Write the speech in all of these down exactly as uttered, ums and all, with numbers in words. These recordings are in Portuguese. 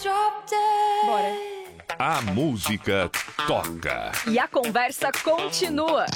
Bora. A música toca. E a conversa continua.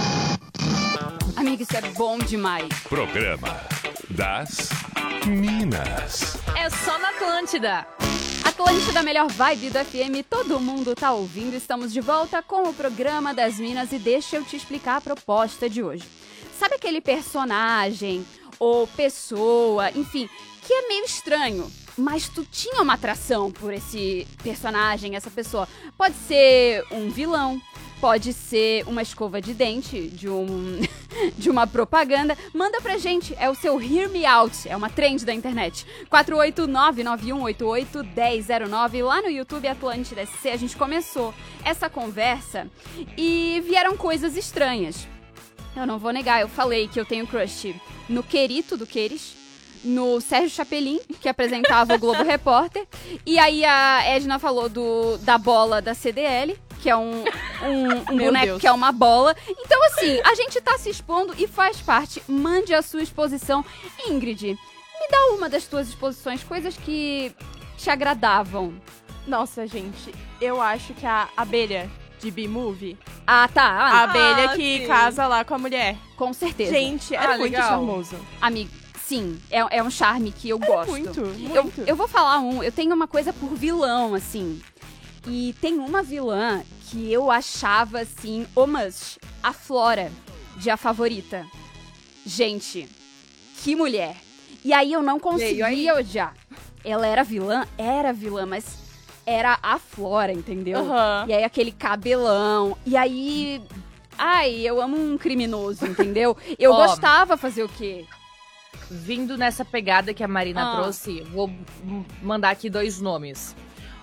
Amiga, isso é bom demais. Programa das Minas. É só na Atlântida. Atlântida, melhor vibe do F M, todo mundo tá ouvindo. Estamos de volta com o programa das Minas e deixa eu te explicar a proposta de hoje. Sabe aquele personagem ou pessoa, enfim, que é meio estranho, mas tu tinha uma atração por esse personagem, essa pessoa? Pode ser um vilão, pode ser uma escova de dente de, um, de uma propaganda. Manda pra gente, é o seu Hear Me Out, é uma trend da internet. quatro oito nove nove um oito oito um zero zero nove, lá no YouTube Atlântida S C. A gente começou essa conversa e vieram coisas estranhas. Eu não vou negar, eu falei que eu tenho crush no Querito do Queires, no Sérgio Chapelin, que apresentava o Globo Repórter, e aí a Edna falou do, da bola da C D L, que é um, um, um boneco Deus. que é uma bola. Então, assim, a gente tá se expondo e faz parte. Mande a sua exposição. Ingrid, me dá uma das tuas exposições, coisas que te agradavam. Nossa, gente, eu acho que a abelha de B-Movie, Ah, tá. a Ah, abelha ah, que sim. casa lá com a mulher. com certeza. Gente, era Ah, muito legal. charmoso. Amigo, sim, é, é um charme que eu gosto. Muito, Eu, muito. eu vou falar um, eu tenho uma coisa por vilão, assim. E tem uma vilã que eu achava, assim, o must, a Flora, de A Favorita. Gente, que mulher. E aí eu não conseguia aí? odiar. Ela era vilã? Era vilã, mas era a Flora, entendeu? Aham. E aí aquele cabelão, e aí... Ai, eu amo um criminoso, entendeu? Eu Ó. gostava fazer o quê? Vindo nessa pegada que a Marina Ah. trouxe, vou m- mandar aqui dois nomes.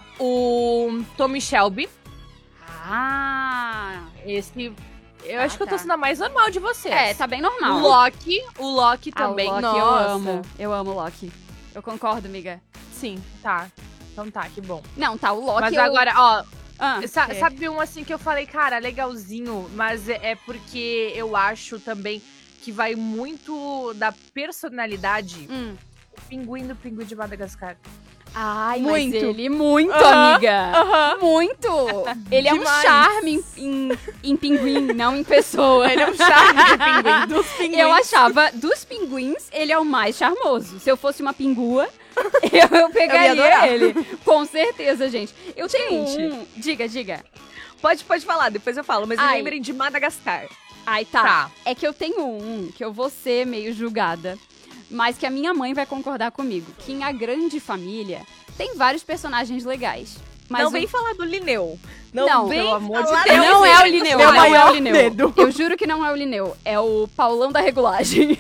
O Tommy Shelby. Ah... Esse. Eu Ah, acho que eu tô tá. sendo a mais normal de vocês. É, tá bem normal. O Loki. O Loki Ah, o também. Loki, Nossa. eu amo. Eu amo o Loki. Eu concordo, amiga. Sim. Tá. Então tá, que bom. Não, tá, o Loki... Mas eu... agora, ó, Ah, sa- é. sabe um assim que eu falei, cara, legalzinho, mas é, é porque eu acho também que vai muito da personalidade. hum. O pinguim do Pinguim de Madagascar. Ai, Muito. mas ele muito, Aham, amiga. aham. Muito. Ele é um Demais. charme em, em, em pinguim, não em pessoa. Ele é um charme de pinguim, dos pinguins. Eu achava, dos pinguins, ele é o mais charmoso. Se eu fosse uma pingua, eu, eu pegaria adorar. ele. Com certeza, gente. Eu tenho Gente. um... Diga, diga. Pode, pode falar, depois eu falo. Mas me Ai. lembrem de Madagascar. Ai, tá. Tá. É que eu tenho um que eu vou ser meio julgada, mas que a minha mãe vai concordar comigo. Que em A Grande Família tem vários personagens legais. Mas não o- vem falar do Lineu. Não, Não, vem pelo amor de falar Deus. desse Não é o jeito. Lineu, Meu não é maior o Lineu. medo. Eu juro que não é o Lineu, é o Paulão da Regulagem.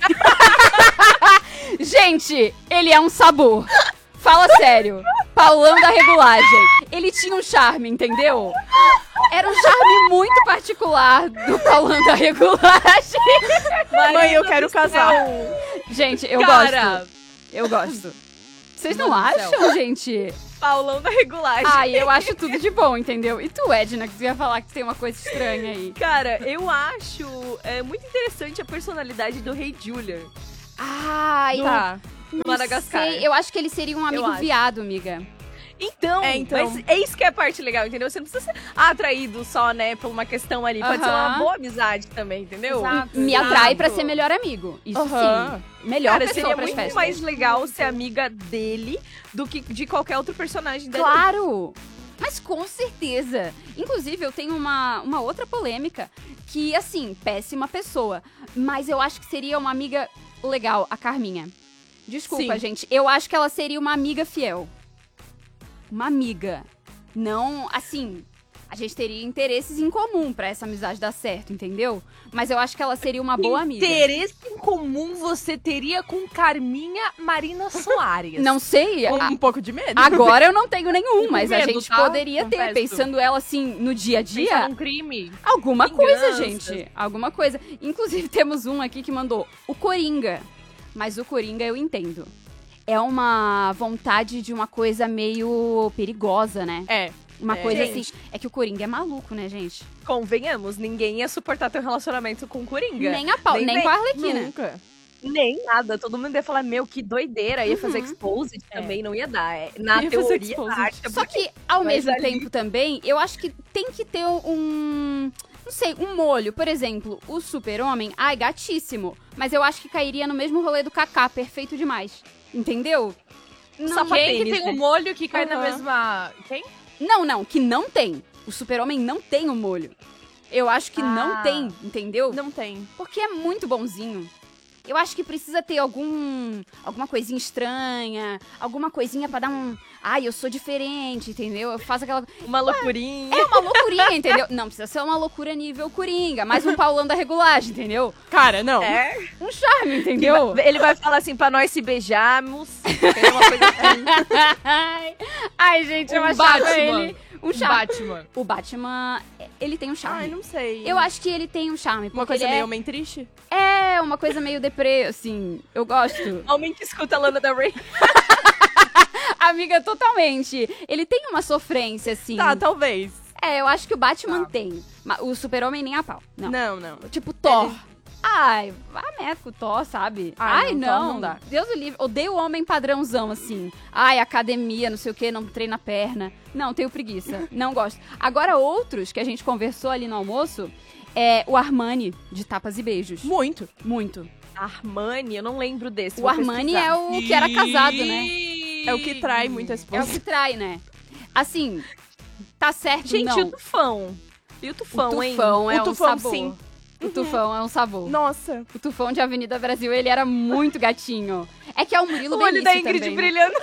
Gente, ele é um sabor. Fala sério. Paulão da Regulagem. Ele tinha um charme, entendeu? Era um charme muito particular do Paulão da Regulagem. Mãe, eu quero casar. Gente, eu Cara. gosto. Eu gosto. Vocês não Mano do céu. acham, gente? Paulão da regulagem. Ai, eu acho tudo de bom, entendeu? E tu, Edna, que tu ia falar que tem uma coisa estranha aí. Cara, eu acho é, muito interessante a personalidade do Rei Julian. Ai, Tá. Do Madagascar. sei. Eu acho que ele seria um amigo acho. viado, amiga. Então, É, então. mas é isso que é a parte legal, entendeu? Você não precisa ser atraído só, né, por uma questão ali. Pode ser Aham. uma boa amizade também, entendeu? Exato. Me Exato. atrai pra ser melhor amigo. Isso Aham. sim. Melhor Cara, pessoa seria pras muito festas. mais legal ser amiga dele do que de qualquer outro personagem dele. Claro! Mas com certeza. Inclusive, eu tenho uma, uma outra polêmica que, assim, péssima pessoa. Mas eu acho que seria uma amiga legal, a Carminha. Desculpa, Sim. gente. Eu acho que ela seria uma amiga fiel. Uma amiga. Não, assim... A gente teria interesses em comum pra essa amizade dar certo, entendeu? Mas eu acho que ela seria uma boa amiga. Interesse em comum você teria com Carminha Marina Soares. Não sei. Com a- um pouco de medo. Agora eu não tenho nenhum, mas a medo, gente tá? poderia ter, Confesso. pensando ela assim no dia a Pensa dia. num crime. Alguma coisa, Vinganças. gente. Alguma coisa. Inclusive, temos um aqui que mandou o Coringa. Mas o Coringa eu entendo. É uma vontade de uma coisa meio perigosa, né? É. Uma É. coisa Gente. assim. É que o Coringa é maluco, né, gente? Convenhamos, ninguém ia suportar teu relacionamento com o Coringa. Nem a pau, nem, Nem com a Arlequina. Nunca. Nem nada. Todo mundo ia falar, meu, que doideira. Ia fazer exposed também, não ia dar. É, Na Ia fazer teoria, exposed. a arte é Só que, ao Mas mesmo ali- tempo também, eu acho que tem que ter um... Não sei, um molho. Por exemplo, o Super-Homem, ai, gatíssimo. Mas eu acho que cairia no mesmo rolê do Kaká, perfeito demais. Entendeu? Não, Só Quem que tênis, tem né? um molho que cai na Aham. mesma... Quem? não, não, que não tem. O Super-Homem não tem o molho. Eu acho que não Ah. tem, entendeu? Não tem. Porque é muito bonzinho. Eu acho que precisa ter algum alguma coisinha estranha, alguma coisinha pra dar um... Ai, eu sou diferente, entendeu? Eu faço aquela... Uma loucurinha. É uma loucurinha, entendeu? Não precisa ser uma loucura nível Coringa, mais um Paulão da regulagem, entendeu? Cara, não. É. Um charme, entendeu? Ele vai falar assim, pra nós se beijarmos. É uma coisa assim. Ai, ai, gente, eu Um achava Batman. ele um charme. Batman. O Batman, ele tem um charme. Ai, não sei. Eu acho que ele tem um charme, porque Uma coisa ele meio é... homem triste? É, uma coisa meio deprê, assim. Eu gosto. Homem que escuta a Lana Del Rey. Amiga, totalmente. Ele tem uma sofrência, assim. Tá, talvez. É, eu acho que o Batman Tá. tem. Ma- O Super-Homem nem a pau. Não. Não, não. Tipo, Thor. Ai, vá merda com o Thor, sabe? Ai, Ai, não, não. Thor não dá. Deus o livre. Odeio o homem padrãozão, assim. Ai, academia, não sei o quê, não treina a perna. Não, tenho preguiça. Não gosto. Agora, outros que a gente conversou ali no almoço, é o Armani, de tapas e beijos. Muito. Muito. Armani, eu não lembro desse. O vou Armani pesquisar. é o que era casado, né? É o que trai muita É o esposa. que trai, né? Assim, tá certo, Gente, não. e o tufão? E o tufão, o hein? tufão é O um tufão, sabor. sim. O tufão é um sabor. Nossa. O tufão de Avenida Brasil, ele era muito gatinho. É que é o Murilo O olho Benício da Ingrid também, né? brilhando.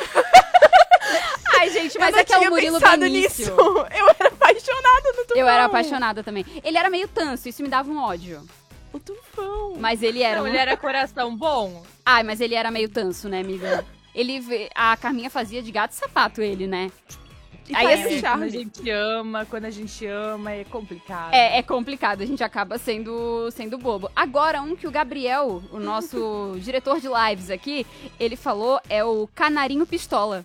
Ai, gente, mas eu não é que é o tinha Murilo pensado Benício. nisso. Eu era apaixonada no tufão. Eu era apaixonada também. Ele era meio tanso, isso me dava um ódio. O tufão. Mas ele era Não, um... ele era coração bom. Ai, mas ele era meio tanso, né, amiga? Ele... vê- A Carminha fazia de gato e sapato ele, né? E Aí, faz assim, um Quando a charme. gente ama, quando a gente ama, é complicado. É, é complicado, a gente acaba sendo, sendo bobo. Agora, um que o Gabriel, o nosso diretor de lives aqui, ele falou é o Canarinho Pistola.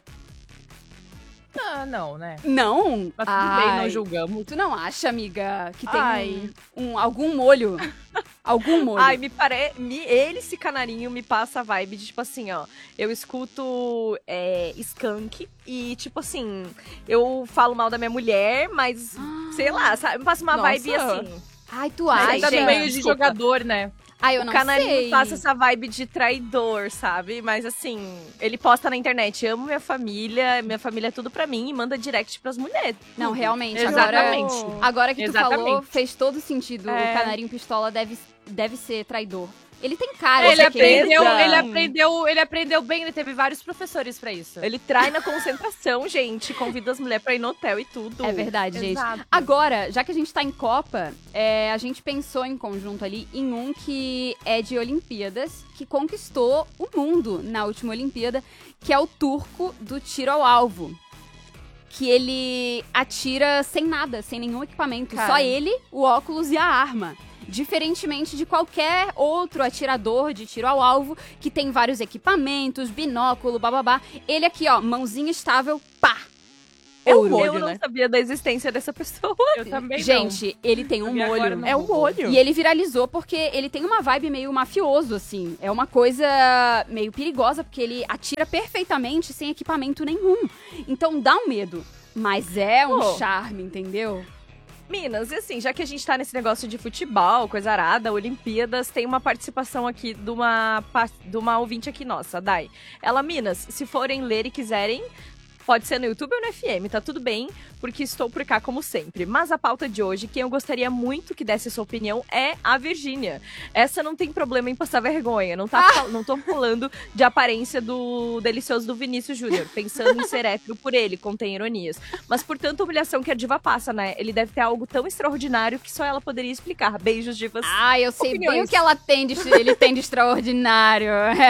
Ah, não, né? Não? Mas tudo bem, Ai, não julgamos. Tu não acha, amiga, que tem Ai. um, um- algum molho? Algum molho? Ai, me parece. Ele, esse canarinho, me passa a vibe de tipo assim, ó. Eu escuto é, Skunk e, tipo assim, eu falo mal da minha mulher, mas, sei lá, sabe? Me passa uma Nossa. vibe assim. Ai, tu Ai, acha? Ainda gente, no meio de desculpa. jogador, né? Ai, eu O não canarinho sei. passa essa vibe de traidor, sabe? Mas assim, ele posta na internet, amo minha família, minha família é tudo pra mim, e manda direct pras mulheres. Não, realmente, Exatamente. agora... Agora que tu Exatamente. falou, fez todo sentido. É. O Canarinho Pistola deve, deve ser traidor. Ele tem cara Ele de quem- aprendeu, certeza. ele aprendeu, ele aprendeu bem, ele teve vários professores pra isso. Ele trai na concentração, gente, convida as mulheres pra ir no hotel e tudo. É verdade, gente. Exato. Agora, já que a gente tá em Copa, é, a gente pensou em conjunto ali em um que é de Olimpíadas, que conquistou o mundo na última Olimpíada, que é o turco do tiro ao alvo. Que ele atira sem nada, sem nenhum equipamento. Cara. Só ele, o óculos e a arma. Diferentemente de qualquer outro atirador de tiro ao alvo, que tem vários equipamentos, binóculo, bababá. Ele aqui, ó, mãozinha estável, pá! Eu, Ouro. eu não sabia da existência dessa pessoa. Eu também Gente, ele tem um E agora molho. não. É um molho. E ele viralizou porque ele tem uma vibe meio mafioso, assim. É uma coisa meio perigosa, porque ele atira perfeitamente sem equipamento nenhum. Então dá um medo. Mas é um Pô. charme, entendeu? Minas, e assim, já que a gente tá nesse negócio de futebol, coisa arada, Olimpíadas, tem uma participação aqui de uma, pa- de uma ouvinte aqui nossa, Dai. Ela, Minas, se forem ler e quiserem, pode ser no YouTube ou no F M, tá tudo bem, porque estou por cá como sempre. Mas a pauta de hoje, quem eu gostaria muito que desse sua opinião é a Virgínia. Essa não tem problema em passar vergonha, não, tá fal- não tô falando de aparência do delicioso do Vinícius Júnior, pensando em ser hétero por ele, contém ironias. Mas por tanta humilhação que a diva passa, né? Ele deve ter algo tão extraordinário que só ela poderia explicar. Beijos, divas. Ah, eu sei bem Opiniões. o que ela tem de, ele tem de extraordinário.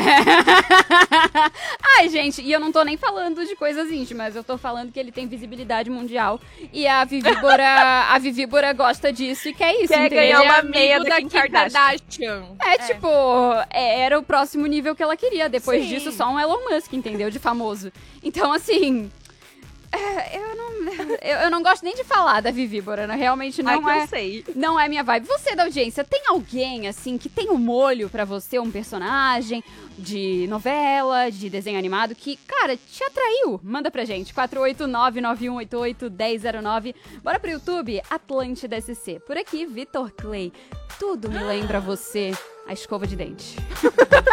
Ai, gente, e eu não tô nem falando de coisas íntimas, eu tô falando que ele tem visibilidade mundial e a Vivíbora, a Vivíbora gosta disso e quer isso, Quer entendeu? ganhar Ele é uma amigo meia da da Kim Kim Kardashian. Kardashian. É, tipo, é, era o próximo nível que ela queria. Depois Sim. disso, só um Elon Musk, entendeu? De famoso. Então, assim, É, eu não. Eu, eu não gosto nem de falar da Vivi, Borana. Realmente não Ai, que é. eu sei. Não é minha vibe. Você da audiência, tem alguém, assim, que tem um molho pra você, um personagem de novela, de desenho animado, que, cara, te atraiu? Manda pra gente. quatro oito nove, nove um oito oito, um zero zero nove. Bora pro YouTube, Atlântida S C. Por aqui, Vitor Clay. Tudo me lembra você, a escova de dente.